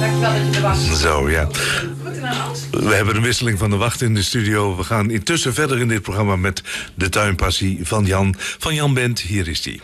Dankjewel dat je er was. Zo, ja. Goedenavond. We hebben een wisseling van de wacht in de studio. We gaan intussen verder in dit programma met de tuinpassie van Jan. Van Jan Bent, hier is die.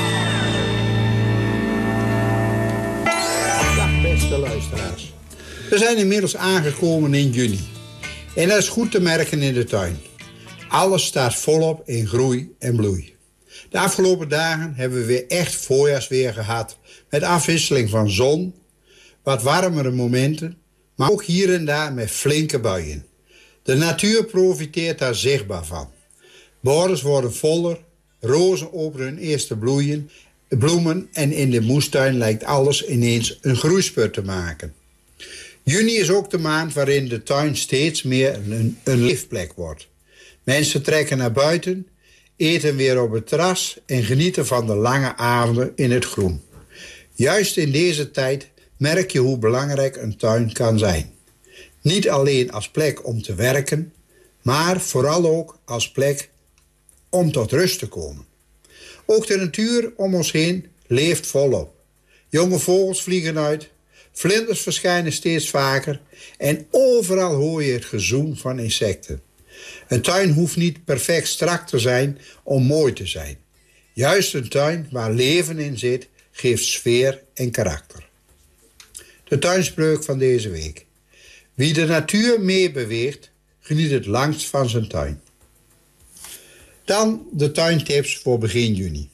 Dag beste luisteraars. We zijn inmiddels aangekomen in juni. En dat is goed te merken in de tuin. Alles staat volop in groei en bloei. De afgelopen dagen hebben we weer echt voorjaarsweer gehad. Met afwisseling van zon, wat warmere momenten, maar ook hier en daar met flinke buien. De natuur profiteert daar zichtbaar van. Borders worden voller, rozen openen hun eerste bloemen en in de moestuin lijkt alles ineens een groeispurt te maken. Juni is ook de maand waarin de tuin steeds meer een leefplek wordt. Mensen trekken naar buiten, eten weer op het terras en genieten van de lange avonden in het groen. Juist in deze tijd merk je hoe belangrijk een tuin kan zijn. Niet alleen als plek om te werken, maar vooral ook als plek om tot rust te komen. Ook de natuur om ons heen leeft volop. Jonge vogels vliegen uit, vlinders verschijnen steeds vaker en overal hoor je het gezoem van insecten. Een tuin hoeft niet perfect strak te zijn om mooi te zijn. Juist een tuin waar leven in zit, geeft sfeer en karakter. De tuinspreuk van deze week. Wie de natuur meebeweegt, geniet het langst van zijn tuin. Dan de tuintips voor begin juni.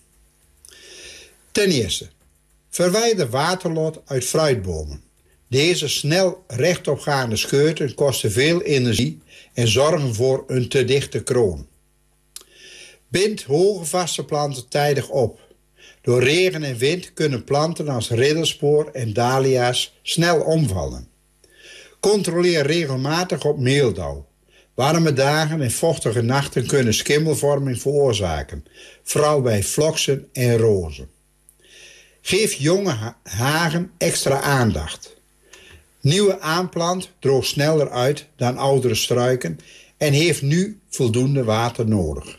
Ten eerste, verwijder waterlot uit fruitbomen. Deze snel rechtopgaande scheuten kosten veel energie en zorgen voor een te dichte kroon. Bind hoge vaste planten tijdig op. Door regen en wind kunnen planten als ridderspoor en dahlia's snel omvallen. Controleer regelmatig op meeldauw. Warme dagen en vochtige nachten kunnen schimmelvorming veroorzaken, vooral bij vloksen en rozen. Geef jonge hagen extra aandacht. Nieuwe aanplant droogt sneller uit dan oudere struiken en heeft nu voldoende water nodig.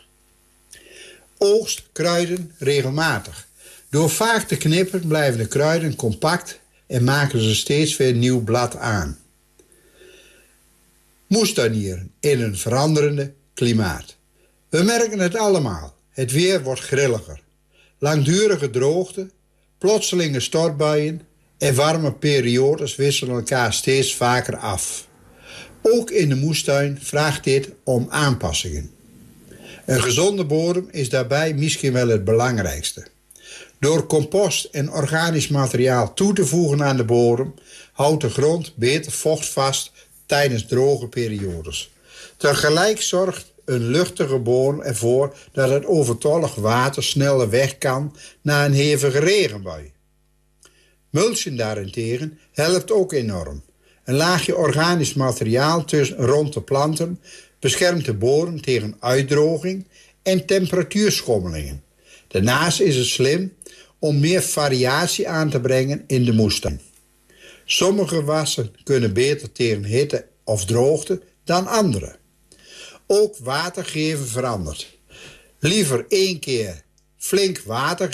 Oogst kruiden regelmatig. Door vaak te knippen blijven de kruiden compact en maken ze steeds weer nieuw blad aan. Moestuinieren in een veranderende klimaat. We merken het allemaal. Het weer wordt grilliger. Langdurige droogte, plotselinge stortbuien en warme periodes wisselen elkaar steeds vaker af. Ook in de moestuin vraagt dit om aanpassingen. Een gezonde bodem is daarbij misschien wel het belangrijkste. Door compost en organisch materiaal toe te voegen aan de bodem houdt de grond beter vocht vast tijdens droge periodes. Tegelijk zorgt een luchtige bodem ervoor dat het overtollig water sneller weg kan na een hevige regenbui. Mulchen daarentegen helpt ook enorm. Een laagje organisch materiaal rond de planten beschermt de bodem tegen uitdroging en temperatuurschommelingen. Daarnaast is het slim om meer variatie aan te brengen in de moestuin. Sommige gewassen kunnen beter tegen hitte of droogte dan andere. Ook water geven verandert. Liever 1 keer flink water